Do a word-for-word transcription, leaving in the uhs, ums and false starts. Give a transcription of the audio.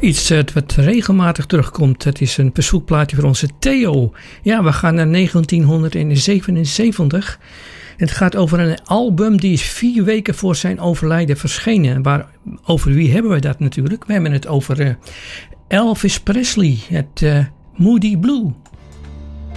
Iets uh, wat regelmatig terugkomt. Dat is een bezoekplaatje voor onze Theo. Ja, we gaan naar negentien zevenenzeventig. Het gaat over een album die is vier weken voor zijn overlijden verschenen. Waar, over wie hebben we dat natuurlijk? We hebben het over uh, Elvis Presley, het uh, Moody Blue.